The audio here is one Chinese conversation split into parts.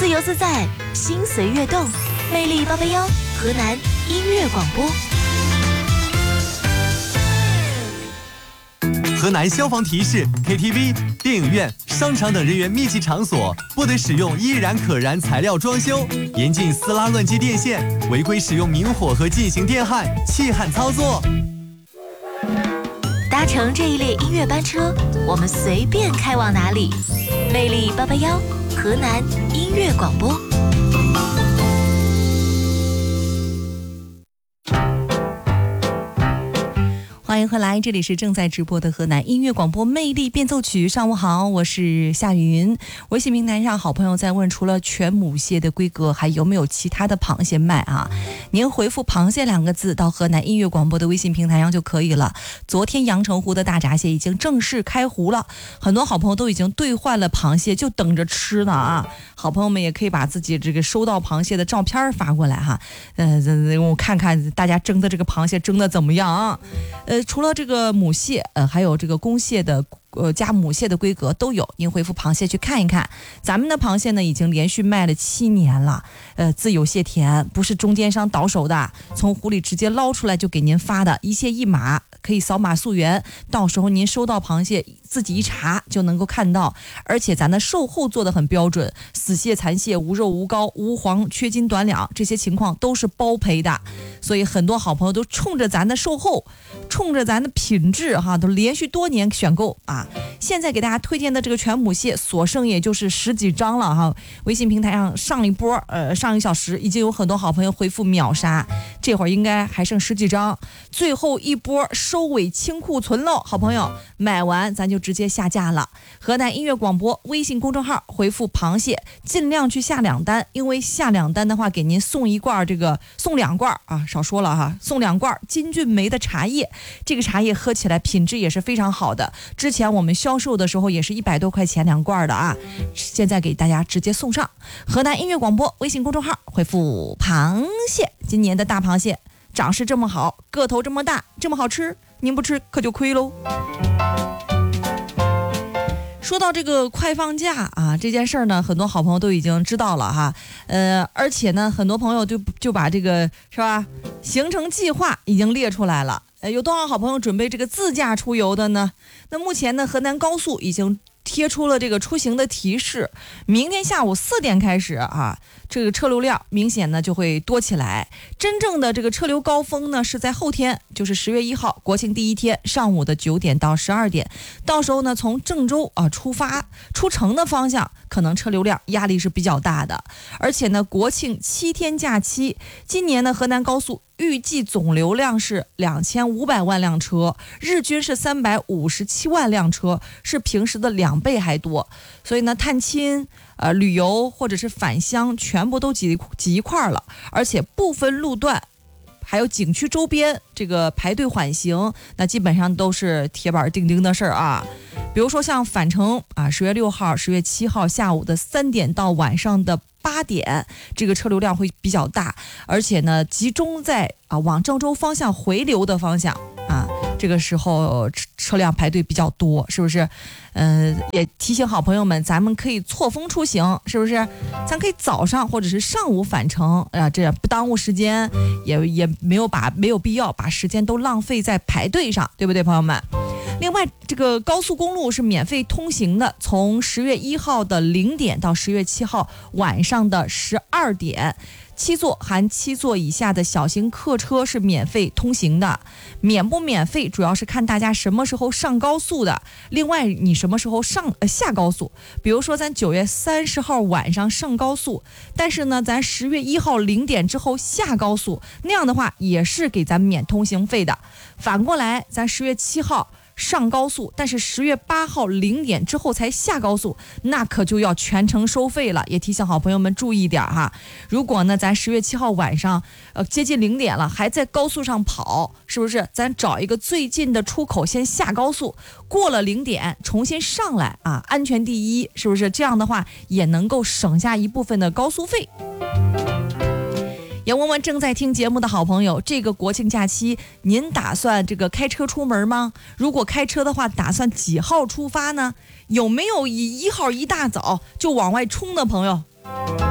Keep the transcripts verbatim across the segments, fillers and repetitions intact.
自由自在，心随悦动，魅力八八幺，河南音乐广播。 河南消防提示 ：K T V、电影院、商场等人员密集场所不得使用易燃可燃材料装修，严禁撕拉乱接电线，违规使用明火和进行电焊、气焊操作。 搭乘这一列音乐班车，我们随便开往哪里？魅力八八幺，河南音乐广播。 欢迎回来，这里是正在直播的河南音乐广播魅力变奏曲。上午好，我是夏云。微信平台上好朋友在问，除了全母蟹的规格，还有没有其他的螃蟹卖啊？您回复螃蟹两个字到河南音乐广播的微信平台上就可以了。昨天阳澄湖的大闸蟹已经正式开湖了，很多好朋友都已经兑换了螃蟹，就等着吃呢啊！好朋友们也可以把自己这个收到螃蟹的照片发过来哈，呃，我看看大家蒸的这个螃蟹蒸的怎么样啊？呃，除了这个母蟹，呃，还有这个公蟹的。呃，加母蟹的规格都有，您回复螃蟹去看一看。咱们的螃蟹呢，已经连续卖了七年了。呃，自有蟹田，不是中间商倒手的，从湖里直接捞出来就给您发的，一蟹一码，可以扫码溯源。到时候您收到螃蟹，自己一查就能够看到。而且咱的售后做得很标准，死蟹、残蟹、无肉、无膏、无黄、缺斤短两，这些情况都是包赔的。所以很多好朋友都冲着咱的售后，冲着咱的品质哈，都连续多年选购啊。现在给大家推荐的这个全母蟹，所剩也就是十几张了哈。微信平台上上一波，呃，上一个小时已经有很多好朋友回复秒杀，这会儿应该还剩十几张，最后一波收尾清库存喽，好朋友买完咱就直接下架了。河南音乐广播微信公众号回复螃蟹，尽量去下两单，因为下两单的话给您送一罐这个送两罐啊，少说了哈，送两罐金骏眉的茶叶，这个茶叶喝起来品质也是非常好的，之前我们销售的时候也是一百多块钱两罐的啊，现在给大家直接送上。河南音乐广播微信公众号回复螃蟹，今年的大螃蟹长势这么好，个头这么大，这么好吃，您不吃可就亏喽。说到这个快放假啊，这件事儿呢，很多好朋友都已经知道了哈，呃，而且呢，很多朋友就就把这个是吧，行程计划已经列出来了。呃，有多少好朋友准备这个自驾出游的呢？那目前呢，河南高速已经贴出了这个出行的提示，明天下午四点开始啊，这个车流量明显呢就会多起来。真正的这个车流高峰呢是在后天，就是十月一号国庆第一天上午的九点到十二点，到时候呢从郑州啊出发出城的方向，可能车流量压力是比较大的。而且呢，国庆七天假期，今年呢河南高速预计总流量是两千五百万辆车，日均是三百五十七万辆车，是平时的两倍还多。所以呢，探亲、呃旅游或者是返乡，全部都挤挤一块了。而且部分路段还有景区周边这个排队缓行，那基本上都是铁板钉钉的事儿啊。比如说像返程啊，十月六号、十月七号下午的三点到晚上的八点，这个车流量会比较大，而且呢，集中在啊往郑州方向回流的方向啊，这个时候车车辆排队比较多，是不是？嗯、呃，也提醒好朋友们，咱们可以错峰出行，是不是？咱可以早上或者是上午返程啊，这样不耽误时间，也也没有把没有必要把时间都浪费在排队上，对不对，朋友们？另外，这个高速公路是免费通行的，从十月一号的零点到十月七号晚上的十二点，七座含七座以下的小型客车是免费通行的。免不免费主要是看大家什么时候上高速的，另外你什么时候上呃下高速。比如说咱九月三十号晚上上高速，但是呢咱十月一号零点之后下高速，那样的话也是给咱免通行费的。反过来咱十月七号上高速，但是十月八号零点之后才下高速，那可就要全程收费了。也提醒好朋友们注意点哈。如果呢，咱十月七号晚上，呃，接近零点了，还在高速上跑，是不是？咱找一个最近的出口先下高速，过了零点重新上来啊，安全第一，是不是？这样的话也能够省下一部分的高速费。也问问正在听节目的好朋友，这个国庆假期您打算这个开车出门吗？如果开车的话，打算几号出发呢？有没有以一号一大早就往外冲的朋友？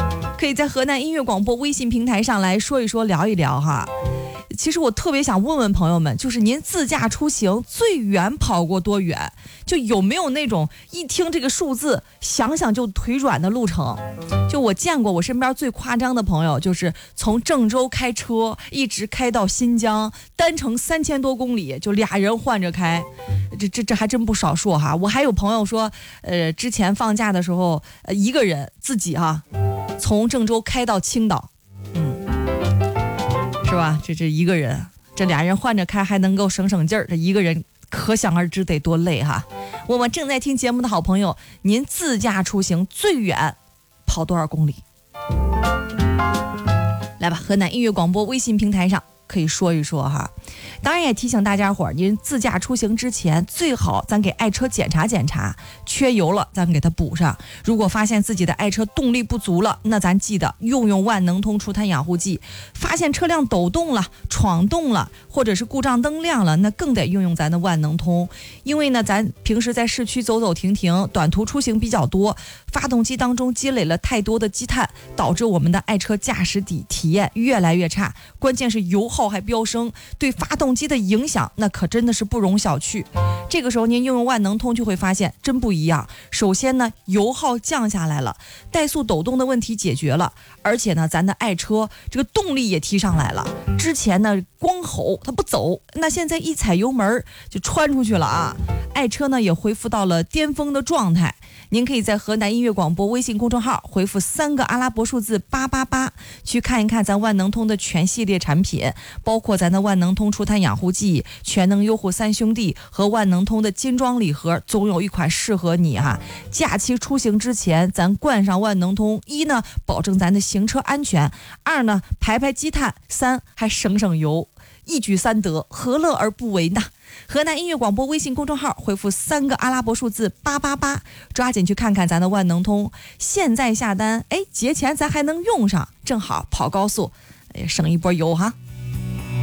可以在河南音乐广播微信平台上来说一说聊一聊哈。其实我特别想问问朋友们，就是您自驾出行最远跑过多远？就有没有那种一听这个数字想想就腿软的路程？就我见过我身边最夸张的朋友，就是从郑州开车一直开到新疆，单程三千多公里，就俩人换着开，这这这还真不少数哈。我还有朋友说，呃，之前放假的时候，呃，一个人自己哈，从郑州开到青岛，嗯。是吧？这这一个人，这俩人换着开还能够省省劲儿，这一个人可想而知得多累哈。我们正在听节目的好朋友，您自驾出行最远跑多少公里？来吧，河南音乐广播微信平台上可以说一说哈。当然也提醒大家伙儿，您自驾出行之前最好咱给爱车检查检查，缺油了咱给它补上。如果发现自己的爱车动力不足了，那咱记得用用万能通除碳养护剂。发现车辆抖动了、闯动了，或者是故障灯亮了，那更得用用咱的万能通。因为呢，咱平时在市区走走停停，短途出行比较多，发动机当中积累了太多的积碳，导致我们的爱车驾驶体体验越来越差。关键是油耗还飙升，对发动机的影响那可真的是不容小觑。这个时候您用用万能通就会发现真不一样。首先呢，油耗降下来了，怠速抖动的问题解决了，而且呢，咱的爱车这个动力也提上来了。之前呢光吼它不走，那现在一踩油门就穿出去了啊！爱车呢也恢复到了巅峰的状态。您可以在河南音乐广播微信公众号回复三个阿拉伯数字八八八，去看一看咱万能通的全系列产品，包括咱的万能通除碳养护剂、全能优护三兄弟和万能通的金装礼盒，总有一款适合你哈。假期出行之前，咱冠上万能通，一呢保证咱的行车安全，二呢排排积碳，三还省省油，一举三得，何乐而不为呢？河南音乐广播微信公众号回复三个阿拉伯数字八八八，抓紧去看看咱的万能通。现在下单，哎，节前咱还能用上，正好跑高速，省一波油哈。